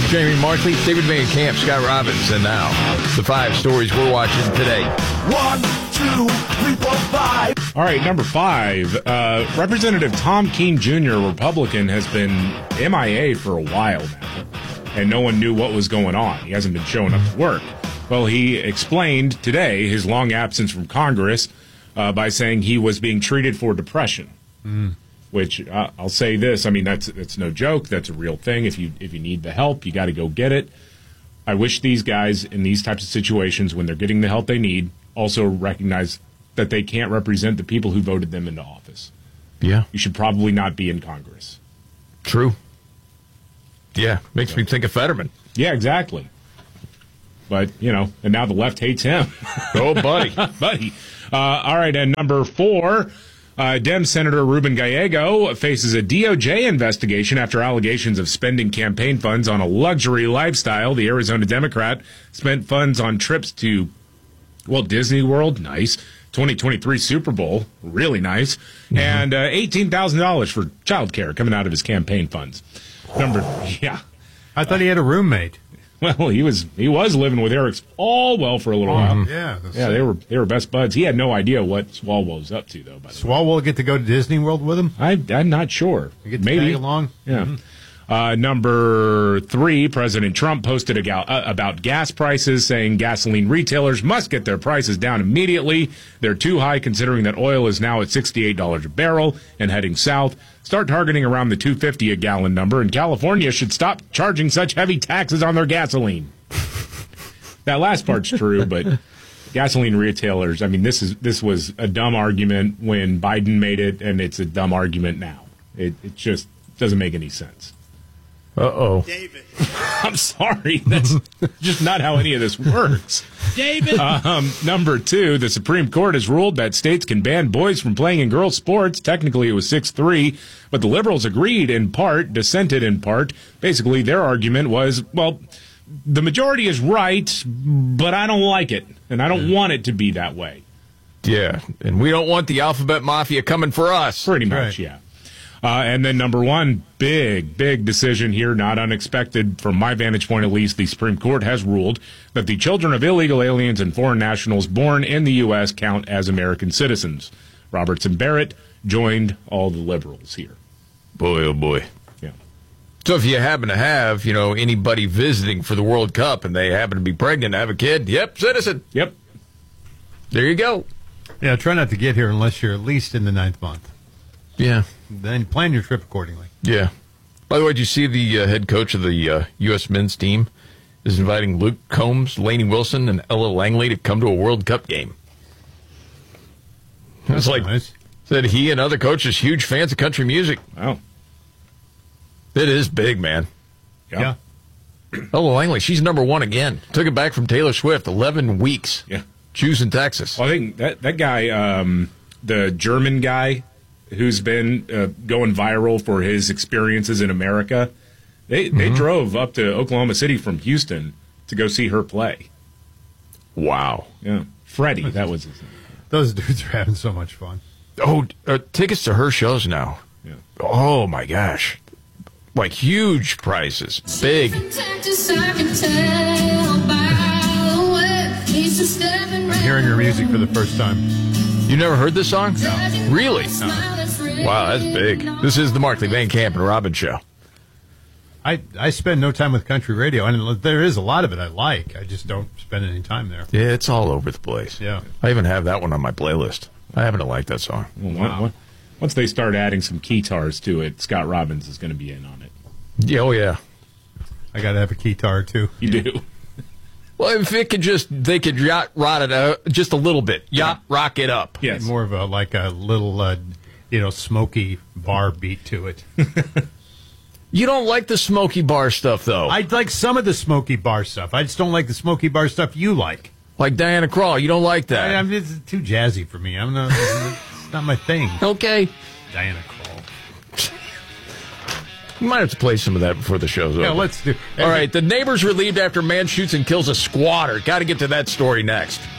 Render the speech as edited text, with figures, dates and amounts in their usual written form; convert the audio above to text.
Jamie Markley, David Van Camp, Scott Robbins, and now the 5 stories we're watching today. 1, 2, 3, 4, 5. All right, number 5. Representative Tom Keene Jr., Republican, has been MIA for a while now, and no one knew what was going on. He hasn't been showing up to work. Well, he explained today his long absence from Congress by saying he was being treated for depression. Which I'll say this: I mean, that's no joke. That's a real thing. If you need the help, you got to go get it. I wish these guys in these types of situations, when they're getting the help they need, also recognize that they can't represent the people who voted them into office. Yeah, you should probably not be in Congress. True. Yeah, makes me think of Fetterman. Yeah, exactly. But and now the left hates him. Oh, buddy, buddy. All right, and number 4. Dem Senator Ruben Gallego faces a DOJ investigation after allegations of spending campaign funds on a luxury lifestyle. The Arizona Democrat spent funds on trips to Walt Disney World, nice, 2023 Super Bowl, really nice, and $18,000 for child care coming out of his campaign funds. I thought he had a roommate. Well, he was living with Eric Swalwell for a little while. Yeah, they were best buds. He had no idea what Swalwell was up to, though. By the way. Swalwell get to go to Disney World with him? I'm not sure. You get to Maybe tag along. Yeah. Number 3, President Trump posted about gas prices, saying gasoline retailers must get their prices down immediately. They're too high, considering that oil is now at $68 a barrel and heading south. Start targeting around the $2.50 a gallon number, and California should stop charging such heavy taxes on their gasoline. That last part's true, but gasoline retailers, I mean, this was a dumb argument when Biden made it, and it's a dumb argument now. It just doesn't make any sense. Uh-oh. David. I'm sorry. That's just not how any of this works. David. Number 2, the Supreme Court has ruled that states can ban boys from playing in girls' sports. Technically, it was 6-3, but the liberals dissented in part. Basically, their argument was, well, the majority is right, but I don't like it, and I don't want it to be that way. Yeah, and we don't want the alphabet mafia coming for us. Pretty much, yeah. And then number 1, big decision here, not unexpected from my vantage point at least. The Supreme Court has ruled that the children of illegal aliens and foreign nationals born in the U.S. count as American citizens. Roberts and Barrett joined all the liberals here. Boy, oh boy. Yeah. So if you happen to have, anybody visiting for the World Cup and they happen to be pregnant, have a kid, yep, citizen. Yep. There you go. Yeah, try not to get here unless you're at least in the 9th month. Yeah. Then plan your trip accordingly. Yeah. By the way, did you see the head coach of the U.S. men's team is inviting Luke Combs, Lainey Wilson, and Ella Langley to come to a World Cup game? It's like, nice. Said he and other coaches, huge fans of country music. Wow. It is big, man. Yeah. Ella Langley, she's number 1 again. Took it back from Taylor Swift, 11 weeks. Yeah. Choosing Texas. Well, I think that guy, the German guy, who's been going viral for his experiences in America, they drove up to Oklahoma City from Houston to go see her play. Wow. Yeah. Freddie, that was his name. Those dudes are having so much fun. Oh, tickets to her shows now. Yeah. Oh, my gosh. Like huge prices. Big. I'm hearing your music for the first time. You never heard this song? No. Really? No. Wow, that's big. This is the Markley, Van Camp, and Robbins Show. I spend no time with country radio, and there is a lot of it I like. I just don't spend any time there. Yeah, it's all over the place. Yeah. I even have that one on my playlist. I happen to like that song. Well, once they start adding some guitars to it, Scott Robbins is going to be in on it. Yeah, oh, yeah. I got to have a guitar, too. You do? Well, if it could they could yacht rot it just a little bit. Rock it up. Yes. More of a little, smoky bar beat to it. You don't like the smoky bar stuff, though. I like some of the smoky bar stuff. I just don't like the smoky bar stuff you like. Like Diana Krall, you don't like that. It's too jazzy for me. It's not my thing. Okay. Diana Krall. You might have to play some of that before the show's over. Yeah, let's do. All right, the neighbor's relieved after man shoots and kills a squatter. Got to get to that story next.